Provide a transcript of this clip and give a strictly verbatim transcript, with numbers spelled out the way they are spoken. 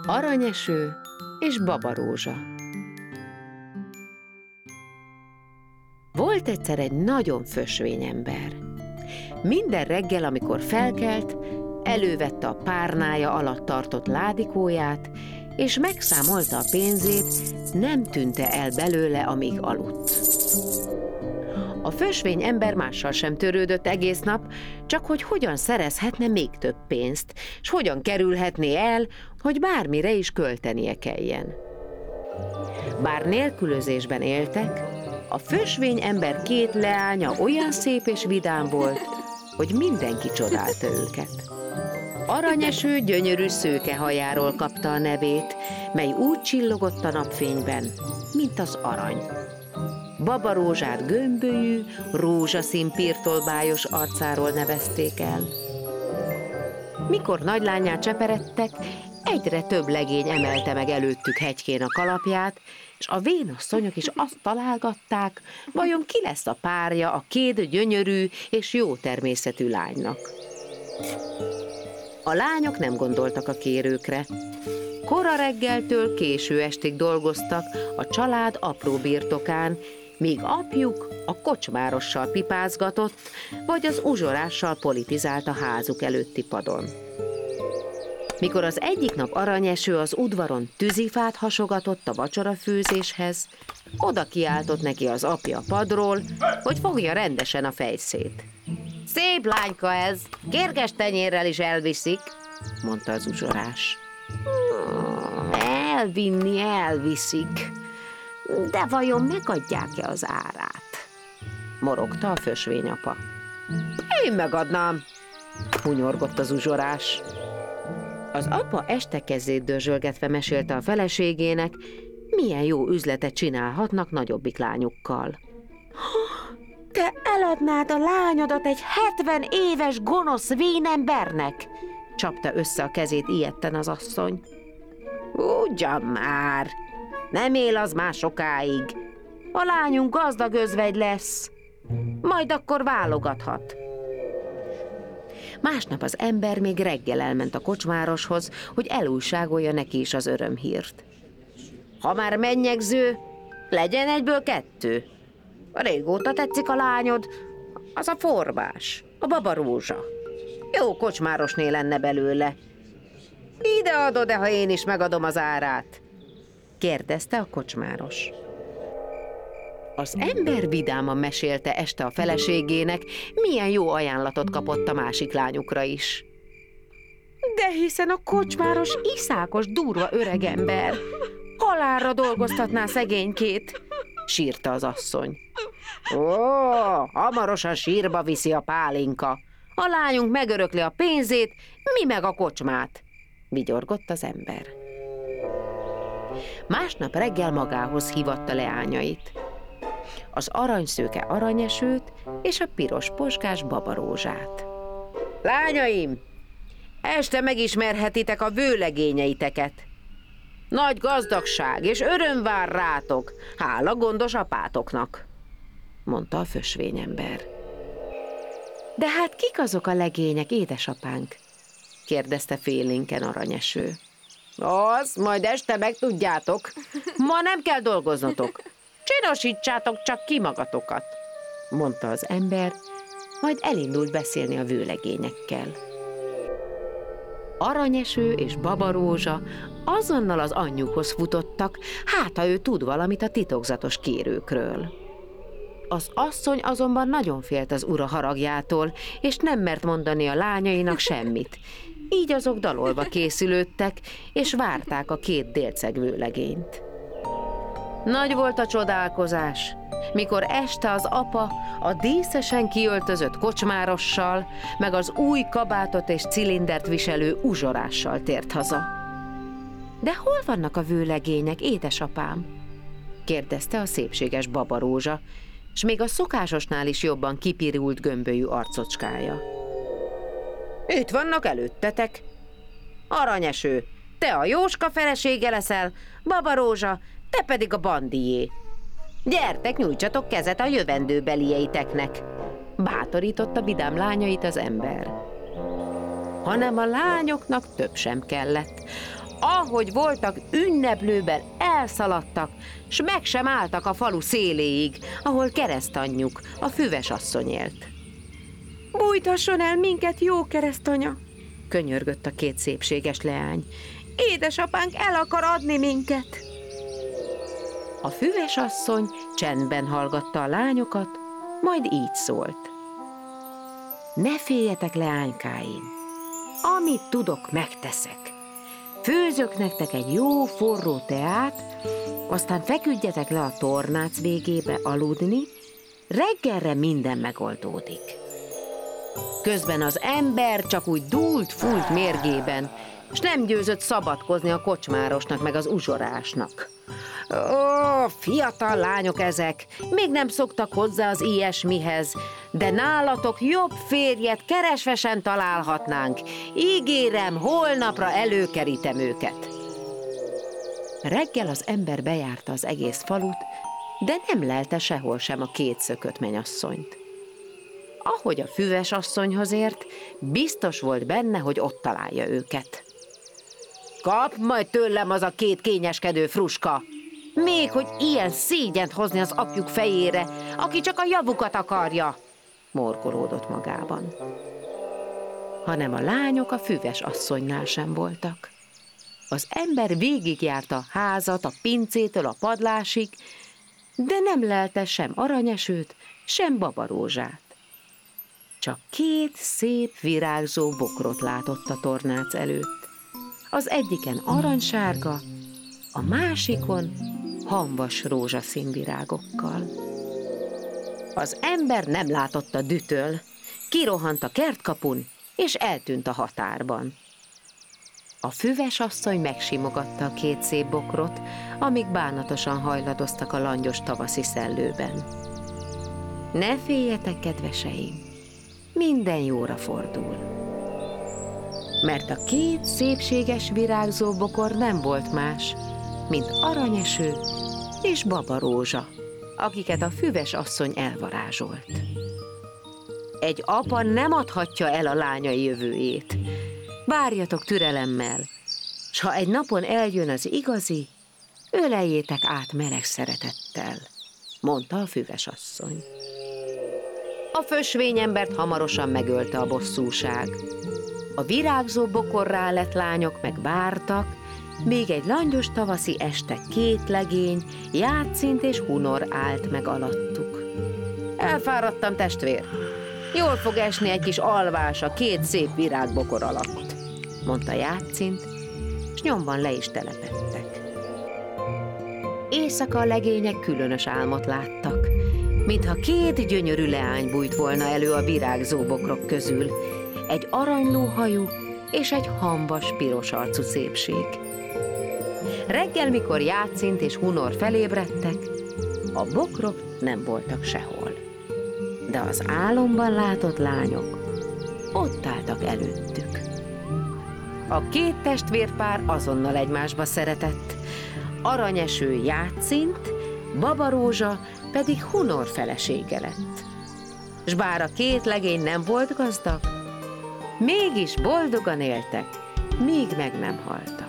Aranyeső és Babarózsa. Volt egyszer egy nagyon fösvény ember. Minden reggel, amikor felkelt, elővette a párnája alatt tartott ládikóját, és megszámolta a pénzét, nem tűnte el belőle, amíg aludt. A fösvény ember mással sem törődött egész nap, csak hogy hogyan szerezhetne még több pénzt, és hogyan kerülhetné el, hogy bármire is költenie kelljen. Bár nélkülözésben éltek, a fösvény ember két leánya olyan szép és vidám volt, hogy mindenki csodálta őket. Aranyeső gyönyörű szőke hajáról kapta a nevét, mely úgy csillogott a napfényben, mint az arany. Babarózsát gömbölyű, rózsaszín pirtolbájos arcáról nevezték el. Mikor nagylányát cseperedtek, egyre több legény emelte meg előttük hegykén a kalapját, és a vénasszonyok is azt találgatták, vajon ki lesz a párja a két gyönyörű és jó természetű lánynak. A lányok nem gondoltak a kérőkre. Kora reggeltől késő estig dolgoztak a család apró birtokán, míg apjuk a kocsmárossal pipázgatott, vagy az uzsorással politizált a házuk előtti padon. Mikor az egyik nap Aranyeső az udvaron tűzifát hasogatott a vacsorafőzéshez, oda kiáltott neki az apja a padról, hogy fogja rendesen a fejszét. Szép lányka ez, kérges tenyérrel is elviszik, mondta az uzsorás. Elvinni elviszik, de vajon megadják-e az árát? Morogta a fösvényapa. Én megadnám, hunyorgott az uzsorás. Az apa este kezét dörzsölgetve mesélte a feleségének, milyen jó üzletet csinálhatnak nagyobbik lányukkal. Te eladnád a lányodat egy hetven éves gonosz vénembernek? Csapta össze a kezét ijedten az asszony. Ugyan már, nem él az már sokáig. A lányunk gazdag özvegy lesz, majd akkor válogathat. Másnap az ember még reggel elment a kocsmároshoz, hogy elújságolja neki is az örömhírt. Ha már mennyegző, legyen egyből kettő. Régóta tetszik a lányod, az a Forbás, a Babarózsa. Jó kocsmárosné lenne belőle. Ide adod-e, ha én is megadom az árát? Kérdezte a kocsmáros. Az ember vidáman mesélte este a feleségének, milyen jó ajánlatot kapott a másik lányukra is. De hiszen a kocsmáros iszákos, durva öregember. Halálra dolgoztatná szegénykét, sírta az asszony. Ó, hamarosan sírba viszi a pálinka. A lányunk megörökli a pénzét, mi meg a kocsmát, vigyorgott az ember. Másnap reggel magához hívatta leányait. Az aranyszőke Aranyesőt és a piros poskás Babarózsát. Lányaim, este megismerhetitek a vőlegényeiteket. Nagy gazdagság és öröm vár rátok, hála gondos apátoknak, mondta a fösvényember. De hát kik azok a legények, édesapánk? kérdezte félénken Aranyeső. Az, majd este megtudjátok. Ma nem kell dolgoznotok. Csinosítsátok csak ki magatokat, mondta az ember, majd elindult beszélni a vőlegényekkel. Aranyeső és Babarózsa azonnal az anyjukhoz futottak, hát ha ő tud valamit a titokzatos kérőkről. Az asszony azonban nagyon félt az ura haragjától, és nem mert mondani a lányainak semmit. Így azok dalolva készülődtek, és várták a két délceg vőlegényt. Nagy volt a csodálkozás, mikor este az apa a díszesen kiöltözött kocsmárossal, meg az új kabátot és cilindert viselő uzsorással tért haza. De hol vannak a vőlegények, édesapám? kérdezte a szépséges Babarózsa, s még a szokásosnál is jobban kipirult gömbölyű arcocskája. Itt vannak előttetek. Aranyeső, te a Jóska felesége leszel, Babarózsa, te pedig a bandié. Gyertek, nyújtsatok kezet a jövendőbelieiteknek, bátorította vidám lányait az ember. Hanem a lányoknak több sem kellett. ahogy voltak ünneplőben, elszaladtak, s meg sem álltak a falu széléig, ahol keresztanyjuk, a füves asszony élt. Bújtasson el minket, jó keresztanya, könyörgött a két szépséges leány. Édesapánk el akar adni minket. A füves asszony csendben hallgatta a lányokat, majd így szólt. Ne féljetek, leánykáim, amit tudok, megteszek. Főzök nektek egy jó forró teát, aztán feküdjetek le a tornác végébe aludni, reggelre minden megoldódik. Közben az ember csak úgy dúlt-fújt mérgében, és nem győzött szabadkozni a kocsmárosnak meg az uzsorásnak. Ó, fiatal lányok ezek, még nem szoktak hozzá az ilyesmihez, de nálatok jobb férjet keresve sem találhatnánk. Ígérem, holnapra előkerítem őket. Reggel az ember bejárta az egész falut, de nem lelte sehol sem a két szökött menyasszonyt. Ahogy a füves asszonyhoz ért, biztos volt benne, hogy ott találja őket. Kap majd tőlem az a két kényeskedő fruska! Még hogy ilyen szégyent hozni az apjuk fejére, aki csak a javukat akarja, morgolódott magában. Hanem a lányok a füves asszonynál sem voltak. Az ember végigjárta a házat, a pincétől a padlásig, de nem lelte sem aranyesőt, sem babarózsát. Csak két szép virágzó bokrot látott a tornác előtt. Az egyiken aranysárga, a másikon hamvas rózsaszín virágokkal. Az ember nem látott a dühtől, kirohant a kertkapun, és eltűnt a határban. A füves asszony megsimogatta a két szép bokrot, amíg bánatosan hajladoztak a langyos tavaszi szellőben. Ne féljetek, kedveseim, minden jóra fordul. Mert a két szépséges virágzó bokor nem volt más, mint aranyeső és babarózsa, akiket a füves asszony elvarázsolt. Egy apa nem adhatja el a lányai jövőjét. Várjatok türelemmel, s ha egy napon eljön az igazi, öleljétek át meleg szeretettel, mondta a füves asszony. A fösvényembert hamarosan megölte a bosszúság. A virágzó bokorrá lett lányok meg vártak, még egy langyos tavaszi este két legény, Játszint és Hunor állt meg alattuk. Elfáradtam, testvér, jól fog esni egy kis alvás a két szép virágbokor alatt, mondta Játszint, s nyomban le is telepedtek. Éjszaka a legények különös álmot láttak, mintha két gyönyörű leány bújt volna elő a virágzó bokrok közül, egy aranylóhajú és egy hamvas piros arcú szépség. Reggel, mikor Játszint és Hunor felébredtek, a bokrok nem voltak sehol. De az álomban látott lányok ott álltak előttük. A két testvérpár azonnal egymásba szeretett, aranyeső Játszint, babarózsa pedig Hunor felesége lett. S bár a két legény nem volt gazdag, mégis boldogan éltek, míg meg nem haltak.